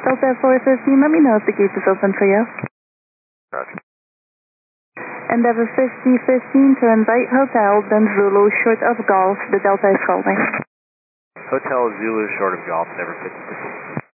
Delta 415, let me know if the gate is open for you. Roger. Endeavor 5015 to invite Hotel, then Zulu, short of golf. The Delta is calling. Hotel Zulu, short of golf, Endeavor 5015.